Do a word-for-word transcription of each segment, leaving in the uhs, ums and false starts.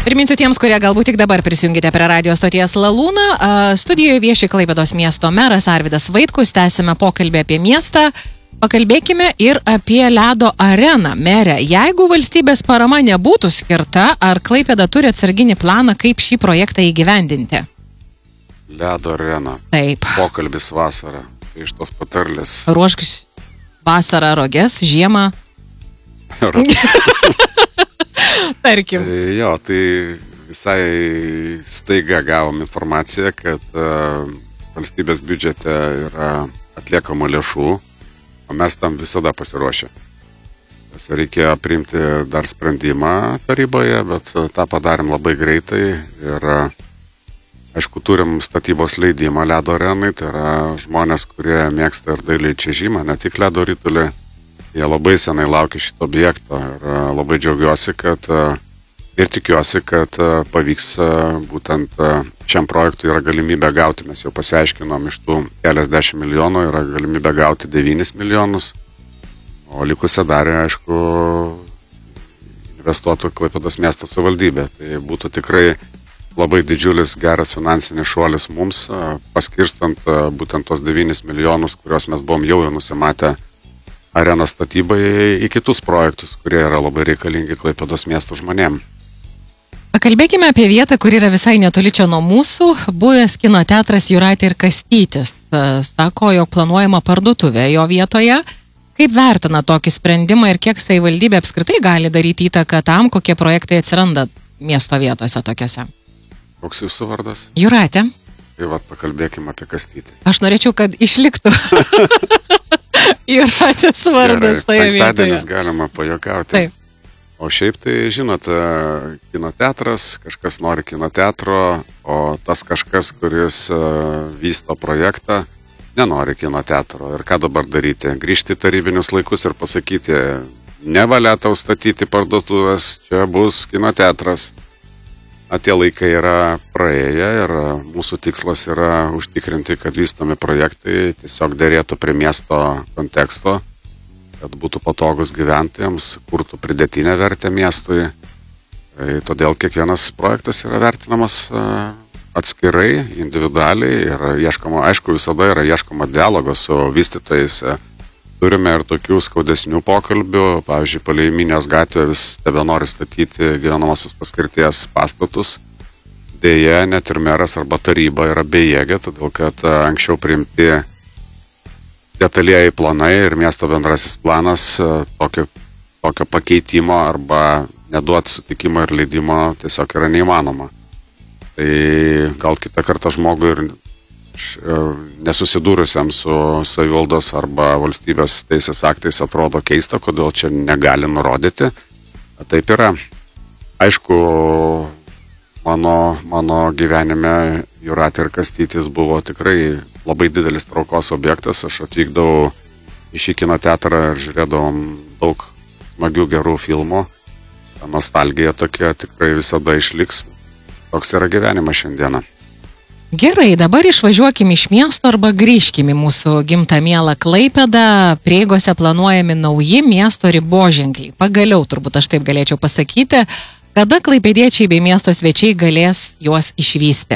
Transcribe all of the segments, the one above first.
Priminsiu tiems, kurie galbūt tik dabar prisijungite prie radio stoties Lalūną. Studijoje vieši Klaipėdos miesto meras Arvydas Vaitkus. Tęsime pokalbį apie miestą. Pakalbėkime ir apie ledo areną. Mere, jeigu valstybės parama nebūtų skirta, ar Klaipėda turi atsarginį planą, kaip šį projektą įgyvendinti? Ledo arena. Taip. Pokalbis vasarą. Tai iš tos patarlės. Ruošk vasarą roges, žiemą. Roges. Tarkim. Tai jo, tai visai staiga gavom informaciją, kad uh, valstybės biudžete yra atliekama lėšų, o mes tam visada pasiruošę. Reikėjo priimti dar sprendimą taryboje, bet tą padarėm labai greitai ir aišku, turim statybos leidimą ledo arenai, tai yra žmonės, kurie mėgsta ir dailiai čiuožimą, ne tik ledo ritulį. Jie labai senai laukia šito objekto ir labai džiaugiuosi, kad ir tikiuosi, kad pavyks būtent šiam projektui yra galimybė gauti. Mes jau pasiaiškinom, iš tų keliasdešimt milijonų yra galimybė gauti devynis milijonus, o likusią darė, aišku, investuotų Klaipėdos miesto savivaldybė. Tai būtų tikrai labai didžiulis geras finansinis šuolis mums, paskirstant būtent tos devynis milijonus, kuriuos mes buvom jau nusimatę arenos statybai į kitus projektus, kurie yra labai reikalingi Klaipėdos miesto žmonėm. Pakalbėkime apie vietą, kur yra visai netoli čia nuo mūsų. Buvęs kino teatras Jūratė ir Kastytis. Sako, jog planuojama parduotuvė jo vietoje. Kaip vertina tokį sprendimą ir kiek savivaldybė apskritai gali daryti įtaką tam, kokie projektai atsiranda miesto vietose tokiose? Koks jūsų vardas? Jūratė. Tai vat pakalbėkime apie Kastytį. Aš norėčiau, kad išliktų Jūratės vardas toje vietoje. Penktadienis galima pajokauti. Taip. O šiaip tai, žinot, kino teatras, kažkas nori kino teatro, o tas kažkas, kuris vysto projektą, nenori kino teatro. Ir ką dabar daryti? Grįžti į tarybinius laikus ir pasakyti, nevalia tau statyti parduotuvės, čia bus kino teatras. Tie laikai yra praėję ir mūsų tikslas yra užtikrinti, kad vystomi projektai tiesiog dėrėtų prie miesto konteksto, kad būtų patogus gyventojams, kurtų pridėtinę vertę miestui. Todėl kiekvienas projektas yra vertinamas atskirai, individualiai ir ieškoma, aišku, visada yra ieškoma dialogo su vystytojais. Turime ir tokių skaudesnių pokalbių, pavyzdžiui, palei Minijos gatvę vis tebe nori statyti gyvenamosios paskirties pastatus. Deja, net ir meras arba taryba yra bejėgė, todėl kad anksčiau priimti detalieji planai ir miesto bendrasis planas tokio, tokio pakeitimo arba neduoti sutikimo ir leidimo tiesiog yra neįmanoma. Tai gal kitą kartą žmogui ir nesusidūrusiam su savivaldos arba valstybės teisės aktais atrodo keista, kodėl čia negali nurodyti. Taip yra. Aišku, mano, mano gyvenime Jūratė ir Kastytis buvo tikrai labai didelis traukos objektas. Aš atvykdavau į šį kino teatrą ir žiūrėdavom daug smagių gerų filmų. Ta nostalgija tokia tikrai visada išliks. Toks yra gyvenimas šiandieną. Gerai, dabar išvažiuokim iš miesto arba grįžkim į mūsų gimtą mielą Klaipėdą. Prieigose planuojami nauji miesto riboženkliai. Pagaliau, turbūt aš taip galėčiau pasakyti, kada klaipėdiečiai bei miesto svečiai galės juos išvysti.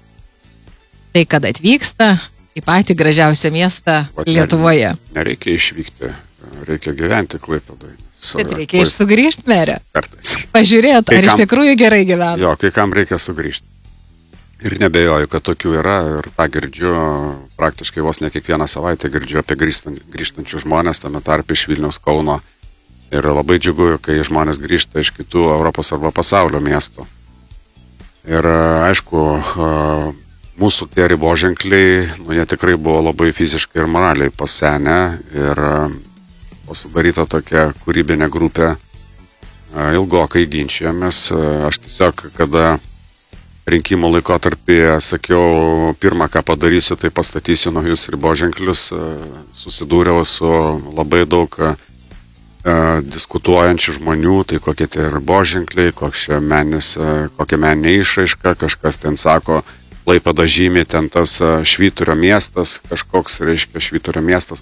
Tai kad atvyksta į patį gražiausią miestą Vat Lietuvoje. Nereikia išvykti, reikia gyventi Klaipėdoje. Bet reikia ir sugrįžti, mere. Kartais. Pažiūrėt, ar iš tikrųjų gerai gyvena. Jo, kai kam reikia sugrįžti. Ir nebejoju, kad tokių yra ir tą girdžiu, praktiškai vos ne kiekvieną savaitę girdžiu apie grįžtančius žmonės, tame tarp iš Vilniaus, Kauno. Ir labai džiugu, kai žmonės grįžta iš kitų Europos arba pasaulio miestų. Ir aišku, mūsų tie riboženkliai, nu, jie tikrai buvo labai fiziškai ir moraliai pasenę ir sudaryta tokia kūrybinė grupė. Ilgokai ginčijomės. Aš tiesiog, kada rinkimų laikotarpyje sakiau, pirmą, ką padarysiu, tai pastatysiu naujus riboženklius. Susidūriau su labai daug e, diskutuojančių žmonių, tai kokie tie riboženkliai, kokia meninė išraiška, kažkas ten sako, Klaipėda žymi ten tas Švyturio miestas, kažkoks, reiškia, Švyturio miestas